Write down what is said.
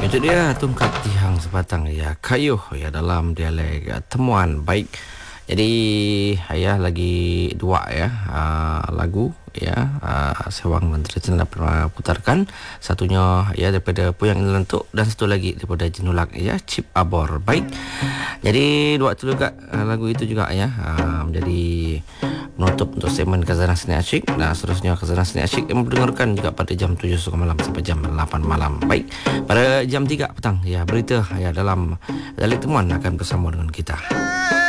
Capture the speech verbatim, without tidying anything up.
Itu dia tungkat tihang sebatang ya kayu ya dalam dialek ya, temuan baik. Jadi ayah lagi dua ya uh, lagu ya uh, Sewang dan Tradisional pernah putarkan. Satunya ya daripada Puyang Lentuk dan satu lagi daripada Jenulak ya Cip Abor. Baik. Jadi dua tu juga uh, lagu itu juga ya uh, menjadi menutup untuk segmen Khazanah Seni Asyik. Nah, seterusnya Khazanah Seni Asyik yang mendengarkan juga pada jam tujuh malam sampai jam lapan malam. Baik. Pada jam tiga petang ya berita ya dalam Dialek Temuan akan bersama dengan kita.